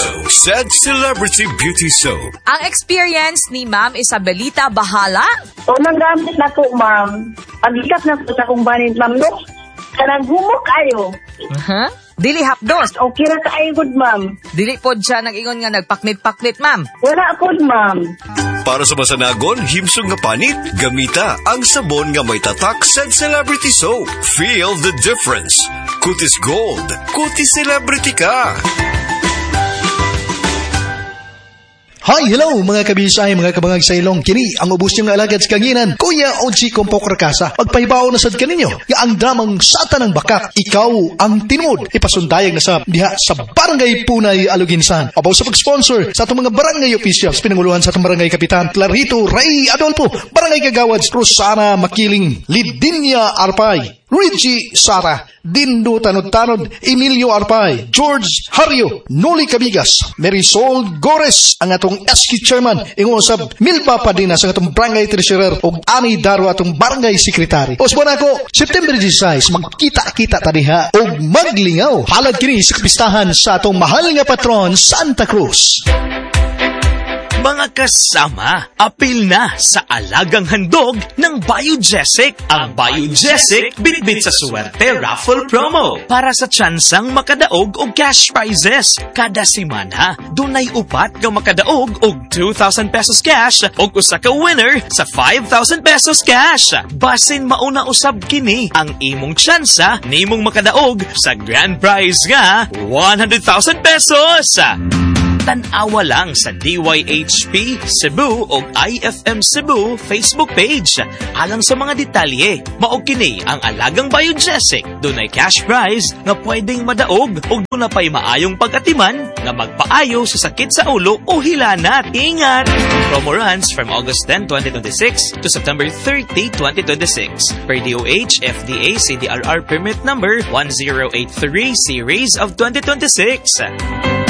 Soap. Said Celebrity Beauty Soap. Ang experience ni Ma'am Isabelita Bahala. O nanggamit na ko, ma'am. Pag-ikat na po sa kong banin, ma'am, no? Kanang humok kayo. Dili hapdos. Okay ra kaayo, good, ma'am. Dili pod siya nag-ingon nga nagpaknit-paknit, ma'am. Wala ko, ma'am. Para sa masanagon, himsong nga panit, gamita ang sabon nga may tatak Said Celebrity Soap. Feel the difference. Kutis Gold. Kutis Celebrity ka. Hi, hello mga kabisay, mga kabangag sa ilong. Kini ang ubos niyong alagad sa kanginan, Kuya Oji Kompok Rakasa. Magpahibaw na sad kaninyo, nga ang dramang Satan ng Bakak, ikaw ang tinod. Ipasundayag na sa diha sa Barangay Punay, Aluginsan. Abaw sa pag-sponsor sa itong mga barangay officials, pinanguluhan sa itong barangay kapitan, Clarito Ray Adolfo, barangay kagawad, Rosana Makiling, Lidinia Arpay, Reggie Sara, Dindo Tanod-Tanod, Emilio Arpay, George Hario, Noli Cabigas, Marisol Gores, ang atong SQ Chairman, ingusab Milpa Padina sa atong Barangay Treasurer, o Ani Daro atong Barangay Secretary. Osbon ako, September 16, magkita-kita tadiha, o maglingaw. Halad kini sa kapistahan sa atong mahal nga patron, Santa Cruz. Mga kasama, apil na sa alagang handog ng Biogesic. Ang Biogesic bitbit sa swerte raffle promo para sa tsansang makadaog og cash prizes. Kada semana, dunay upat nga makadaog og 2,000 pesos cash og usa ka winner sa 5,000 pesos cash. Basin mauna usab kini ang imong tsansa nimong makadaog sa grand prize nga 100,000 pesos. Tan-awa lang sa DYHP Cebu o IFM Cebu Facebook page. Alang sa mga detalye, maog kini ang alagang Biogesic. Dunay cash prize nga pwedeng madaog o doon na pa'y maayong pag-atiman nga magpaayo sa sakit sa ulo o hilanat. Ingat! Promo runs from August 10, 2026 to September 30, 2026. Per DOH FDA CDRR permit number 1083 series of 2026.